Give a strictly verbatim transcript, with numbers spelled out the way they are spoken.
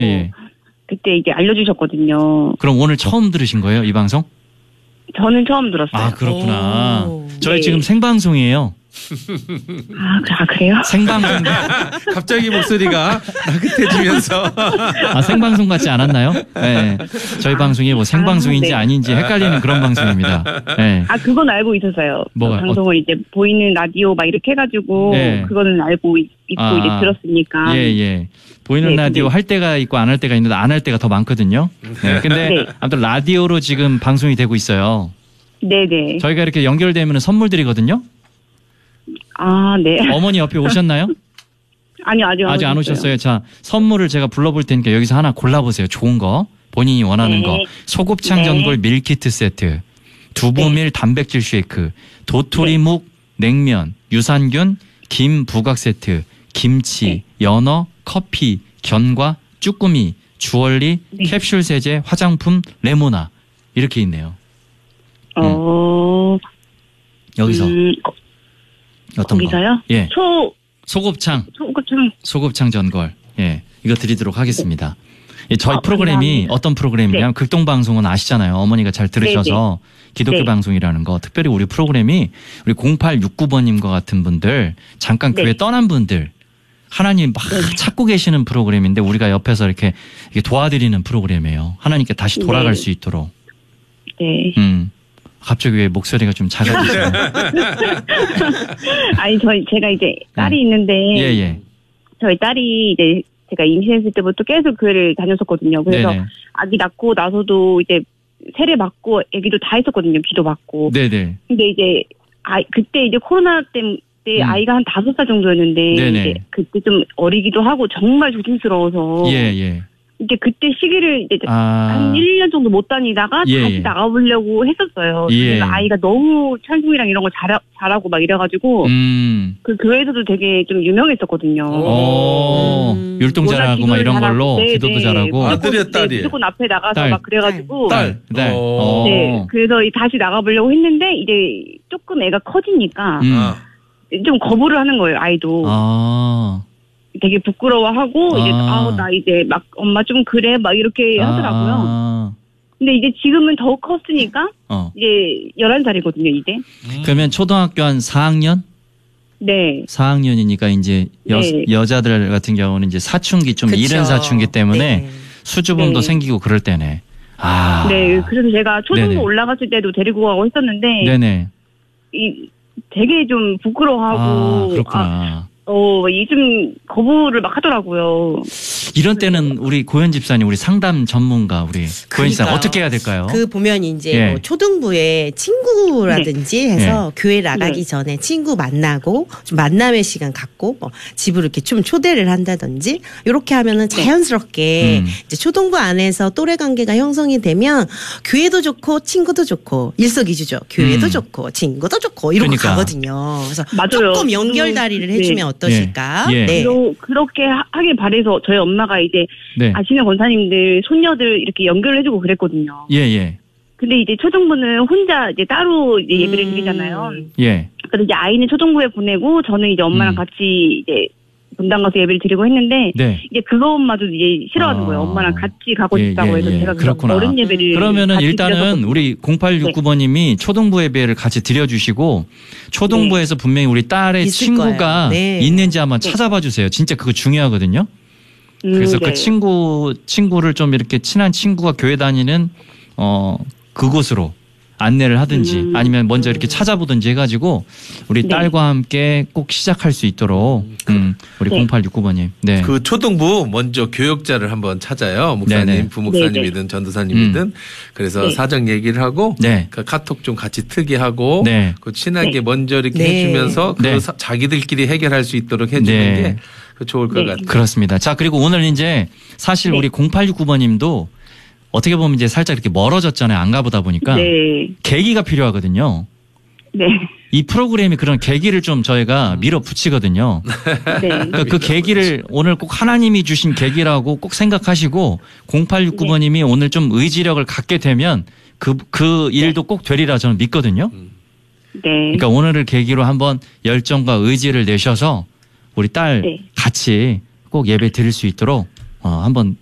예. 그때 이제 알려주셨거든요. 그럼 오늘 처음 들으신 거예요, 이 방송? 저는 처음 들었어요. 아, 그렇구나. 오. 저희 네. 지금 생방송이에요. 아, 아 그래요? 생방송. 갑자기 목소리가 나긋해지면서. 아, 생방송 같지 않았나요? 네. 저희 방송이 뭐 생방송인지 아, 네. 아닌지 헷갈리는 그런 방송입니다. 네. 아, 그건 알고 있었어요. 뭐가? 방송을 이제 보이는 라디오 막 이렇게 해가지고 네. 그거는 알고 있, 있고 아, 이제 들었으니까. 예, 예. 보이는 네, 라디오 근데- 할 때가 있고 안 할 때가 있는데 안 할 때가 더 많거든요. 네. 근데 네. 아무튼 라디오로 지금 방송이 되고 있어요. 네네. 저희가 이렇게 연결되면 선물 드리거든요. 아, 네. 어머니 옆에 오셨나요? 아니요, 아직 안 아직 안 오셨어요. 오셨어요. 자, 선물을 제가 불러볼 테니까 여기서 하나 골라보세요. 좋은 거. 본인이 원하는 네. 거. 소곱창 네. 전골 밀키트 세트. 두부밀 단백질 쉐이크. 도토리묵 냉면. 유산균 김 부각 세트. 김치. 네. 연어. 커피. 견과. 쭈꾸미. 주얼리. 네. 캡슐 세제. 화장품. 레모나. 이렇게 있네요. 어, 여기서 음, 거, 어떤 거기서요? 거? 예. 초, 소곱창. 초, 좀, 소곱창 전골. 예. 이거 드리도록 하겠습니다. 예, 저희 아, 프로그램이 감사합니다. 어떤 프로그램이냐면 극동방송은 아시잖아요. 어머니가 잘 들으셔서 기독교 네. 방송이라는 거. 특별히 우리 프로그램이 우리 공팔육구 번님과 같은 분들 잠깐 네. 교회 떠난 분들 하나님 막 찾고 계시는 프로그램인데 우리가 옆에서 이렇게, 이렇게 도와드리는 프로그램이에요. 하나님께 다시 돌아갈 네. 수 있도록. 네. 음. 갑자기 왜 목소리가 좀 작아지시나요? 아니, 저희, 제가 이제 딸이 네. 있는데. 예, 예. 저희 딸이 이제 제가 임신했을 때부터 계속 교회를 다녔었거든요. 그래서 네네. 아기 낳고 나서도 이제 세례 맞고 아기도 다 했었거든요. 기도 받고. 네네. 근데 이제 아 그때 이제 코로나 때문에 음. 아이가 한 다섯 살 정도였는데 네네. 이제 그때 좀 어리기도 하고 정말 조심스러워서 예, 예. 이제 그때 시기를 이제 아. 한 일 년 정도 못 다니다가 예, 다시 예. 나가보려고 했었어요. 예. 그래서 아이가 너무 철중이랑 이런 거 잘, 잘하고 막 이래가지고 음. 그 교회에서도 되게 좀 유명했었거든요. 오. 음. 율동 잘하고 막 이런 걸로 네, 기도도 네. 잘하고. 아, 아들이야, 딸이에요? 네, 무조건 앞에 나가서 딸. 막 그래가지고. 딸. 네. 어. 네, 그래서 이 다시 나가보려고 했는데 이제 조금 애가 커지니까 음. 아. 좀 거부를 하는 거예요, 아이도. 아. 되게 부끄러워하고 이제 아. 아우 나 이제 막 엄마 좀 그래 막 이렇게 하더라고요. 아. 근데 이제 지금은 더 컸으니까 어. 이제 열한 살이거든요, 이제. 그러면 초등학교 한 사 학년? 네. 사 학년이니까 이제 여, 네. 여자들 같은 경우는 이제 사춘기 좀 그쵸. 이른 사춘기 때문에 네. 수줍음도 네. 생기고 그럴 때네. 아. 네, 그래서 제가 초등부 네네. 올라갔을 때도 데리고 가고 했었는데 네네. 이 되게 좀 아, 부끄러워하고 그렇구나. 어, 이 좀 거부를 막 하더라고요. 이런 때는 우리 고현 집사님, 우리 상담 전문가, 우리 고현 집사님 그러니까요. 어떻게 해야 될까요? 그 보면 이제 예. 뭐 초등부에 친구라든지 해서 교회 나가기 네. 전에 친구 만나고 좀 만남의 시간 갖고 뭐 집으로 이렇게 좀 초대를 한다든지 이렇게 하면은 자연스럽게 음. 이제 초등부 안에서 또래 관계가 형성이 되면 교회도 좋고 친구도 좋고 일석이조죠. 교회도 음. 좋고 친구도 좋고 이러고 그러니까. 가거든요. 그래서 맞아요. 조금 연결다리를 네. 해주면 어떠실까? 예. 예. 네. 그러, 그렇게 하- 하길 바래서 저희 엄마가 이제 네. 아시는 권사님들 손녀들 이렇게 연결을 해주고 그랬거든요. 예, 예. 근데 이제 초등부는 혼자 이제 따로 이제 예배를 음. 드리잖아요. 예. 그래서 이제 아이는 초등부에 보내고 저는 이제 엄마랑 음. 같이 이제 분당 가서 예배를 드리고 했는데 네. 이제 그것마저 이제 싫어하는 아. 거예요. 엄마랑 같이 가고 예, 싶다고 예, 해서 예. 제가 그렇구나. 어른 예배를 그러면은 같이 일단은 드렸었거든요. 우리 공팔육구 번님이 초등부 예배를 같이 드려주시고 초등부에서 분명히 우리 딸의 있을 친구가 거예요. 네. 있는지 한번 네. 찾아봐 주세요. 진짜 그거 중요하거든요. 음, 그래서 네. 그 친구 친구를 좀 이렇게 친한 친구가 교회 다니는 어 그곳으로 안내를 하든지 음. 아니면 먼저 이렇게 찾아보든지 해가지고 우리 네. 딸과 함께 꼭 시작할 수 있도록 음, 우리 네. 공팔육구 번님. 네. 그 초등부 먼저 교역자를 한번 찾아요. 목사님, 네네. 부목사님이든 전도사님이든. 그래서 네. 사정 얘기를 하고 네. 그 카톡 좀 같이 트게 하고 네. 그 친하게 네. 먼저 이렇게 네. 해주면서 그 네. 사- 자기들끼리 해결할 수 있도록 해주는 네. 게 그 좋을 것 네. 같아요. 그렇습니다. 자, 그리고 오늘 이제 사실 네. 우리 공팔육구 번님도 어떻게 보면 이제 살짝 이렇게 멀어졌잖아요. 안 가보다 보니까. 네. 계기가 필요하거든요. 네. 이 프로그램이 그런 계기를 좀 저희가 밀어붙이거든요. 네. 그러니까 그 계기를 오늘 꼭 하나님이 주신 계기라고 꼭 생각하시고 공팔육구 번님이 오늘 좀 의지력을 갖게 되면 그, 그 일도 꼭 되리라 저는 믿거든요. 네. 그러니까 오늘을 계기로 한번 열정과 의지를 내셔서 우리 딸 네. 같이 꼭 예배 드릴 수 있도록 어, 한번